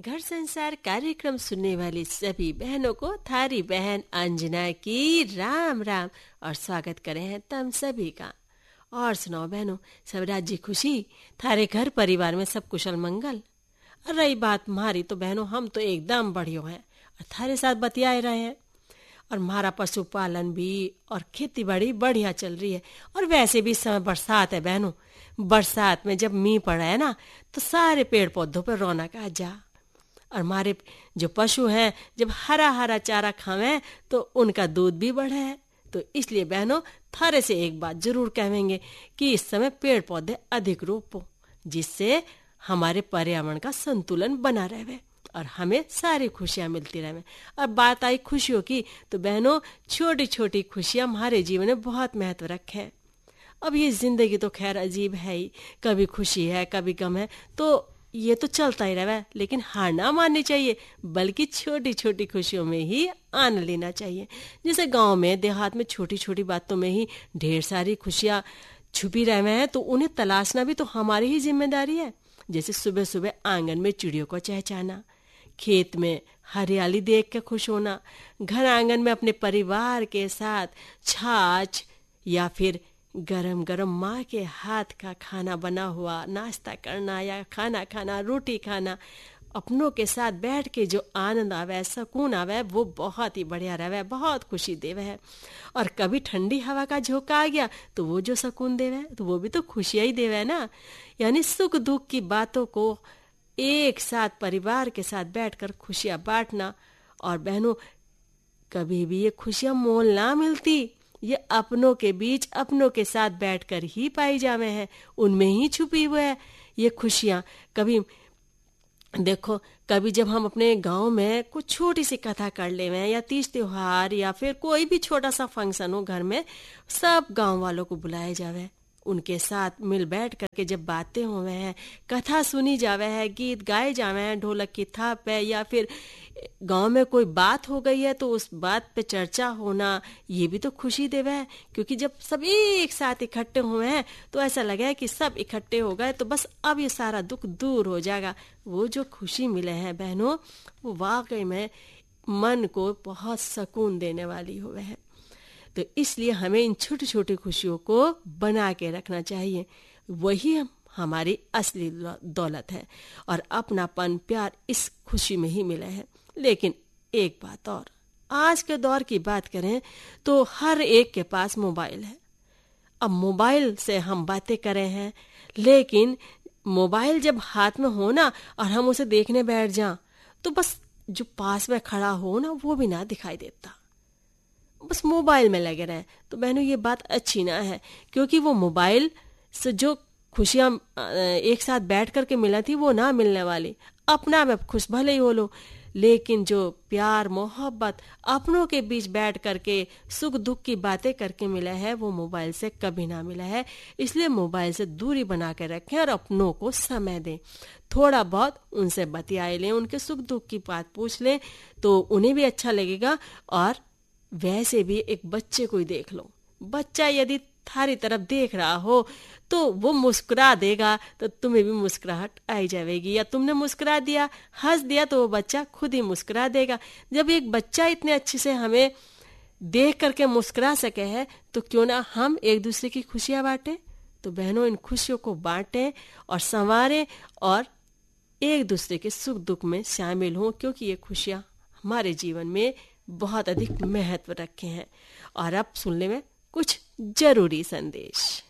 घर संसार कार्यक्रम सुनने वाली सभी बहनों को थारी बहन अंजना की राम राम और स्वागत करें हैं तम सभी का। और सुनाओ बहनों, सब राज्य खुशी, थारे घर परिवार में सब कुशल मंगल। और रही बात हमारी तो बहनों, हम तो एकदम बढ़िया हैं और थारे साथ बतियाए रहे हैं। और हमारा पशुपालन भी और खेती बाड़ी बढ़िया चल रही है। और वैसे भी इस समय बरसात है बहनों, बरसात में जब मींह पड़ा है ना तो सारे पेड़ पौधों पर रौनक आ जा। और हमारे जो पशु हैं जब हरा हरा चारा खावे तो उनका दूध भी बढ़े है। तो इसलिए बहनों, थारे से एक बात जरूर कहेंगे कि इस समय पेड़ पौधे अधिक रोपो, जिससे हमारे पर्यावरण का संतुलन बना रहे और हमें सारी खुशियां मिलती रहे। और बात आई खुशियों की तो बहनों, छोटी छोटी खुशियां हमारे जीवन में बहुत महत्व रखे। अब ये जिंदगी तो खैर अजीब है ही, कभी खुशी है कभी गम है, तो ये तो चलता ही रहा है। लेकिन हार ना माननी चाहिए, बल्कि छोटी छोटी खुशियों में ही आनंद लेना चाहिए। जैसे गांव में देहात में छोटी छोटी बातों में ही ढेर सारी खुशियां छुपी रहे हैं, तो उन्हें तलाशना भी तो हमारी ही जिम्मेदारी है। जैसे सुबह सुबह आंगन में चिड़ियों को चहचहाना, खेत में हरियाली देख के खुश होना, घर आंगन में अपने परिवार के साथ छाछ या फिर गरम गरम माँ के हाथ का खाना बना हुआ नाश्ता करना या खाना खाना, रोटी खाना, अपनों के साथ बैठ के जो आनंद आवे, सुकून आवे, वो बहुत ही बढ़िया रहे, बहुत खुशी देवे है। और कभी ठंडी हवा का झोंका आ गया तो वो जो सुकून देवे तो वो भी तो खुशियां ही देवे ना। यानी सुख दुख की बातों को एक साथ परिवार के साथ बैठकर खुशियां बांटना। और बहनों, कभी भी ये खुशियां मोल ना मिलती, ये अपनों के बीच अपनों के साथ बैठकर ही पाई जावे हैं, उनमें ही छुपी हुई है ये खुशियां। कभी देखो, कभी जब हम अपने गांव में कुछ छोटी सी कथा कर ले या तीज त्योहार या फिर कोई भी छोटा सा फंक्शन हो घर में, सब गांव वालों को बुलाए जावे, उनके साथ मिल बैठ करके जब बातें हुए हैं, कथा सुनी जावे है, गीत गाए जावे हैं, ढोलक की थाप है, या फिर गांव में कोई बात हो गई है तो उस बात पे चर्चा होना, ये भी तो खुशी देवे है। क्योंकि जब सब एक साथ इकट्ठे हुए हैं तो ऐसा लगा है कि सब इकट्ठे हो गए तो बस अब ये सारा दुख दूर हो जाएगा। वो जो खुशी मिले हैं बहनों, वो वाकई में मन को बहुत सुकून देने वाली हुए है। तो इसलिए हमें इन छोटी छोटी खुशियों को बना के रखना चाहिए, वही हमारी असली दौलत है। और अपनापन प्यार इस खुशी में ही मिले हैं। लेकिन एक बात और, आज के दौर की बात करें तो हर एक के पास मोबाइल है। अब मोबाइल से हम बातें करें हैं, लेकिन मोबाइल जब हाथ में हो ना और हम उसे देखने बैठ जाएं तो बस जो पास में खड़ा हो ना वो भी ना दिखाई देता, बस मोबाइल में लगे रहे। तो बहनों, ये बात अच्छी ना है, क्योंकि वो मोबाइल से जो खुशियां एक साथ बैठ करके मिला थी वो ना मिलने वाली। अपना में खुश भले ही हो लो, लेकिन जो प्यार मोहब्बत अपनों के बीच बैठ करके सुख दुख की बातें करके मिला है वो मोबाइल से कभी ना मिला है। इसलिए मोबाइल से दूरी बना के रखें और अपनों को समय दें, थोड़ा बहुत उनसे बतियाए लें, उनके सुख दुख की बात पूछ लें तो उन्हें भी अच्छा लगेगा। और वैसे भी एक बच्चे को ही देख लो, बच्चा यदि थारी तरफ देख रहा हो तो वो मुस्कुरा देगा तो तुम्हें भी मुस्कुराहट आई जाएगी, या तुमने मुस्कुरा दिया, हंस दिया तो वो बच्चा खुद ही मुस्कुरा देगा। जब एक बच्चा इतने अच्छे से हमें देख करके मुस्कुरा सके है तो क्यों ना हम एक दूसरे की खुशियां बांटें। तो बहनों, इन खुशियों को बांटें और संवारें और एक दूसरे के सुख दुख में शामिल हों, क्योंकि ये खुशियां हमारे जीवन में बहुत अधिक महत्व रखे हैं। और अब सुन ले में कुछ जरूरी संदेश।